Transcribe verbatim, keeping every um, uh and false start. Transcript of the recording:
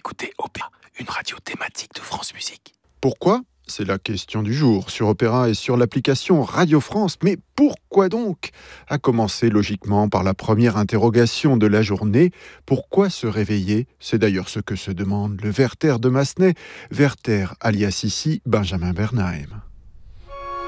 écoutez Opéra, une radio thématique de France Musique. Pourquoi ? C'est la question du jour sur Opéra et sur l'application Radio France. Mais pourquoi donc ? À commencer logiquement par la première interrogation de la journée. Pourquoi se réveiller ? C'est d'ailleurs ce que se demande le Werther de Massenet. Werther alias ici Benjamin Bernheim.